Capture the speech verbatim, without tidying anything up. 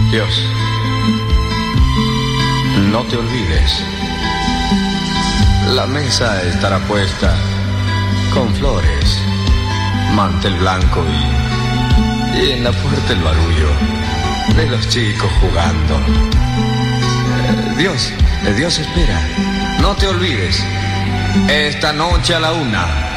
Dios, no te olvides. La mesa estará puesta con flores, mantel blanco y, y en la puerta el barullo de los chicos jugando. Eh, Dios, eh, Dios espera. No te olvides. Esta noche a la una.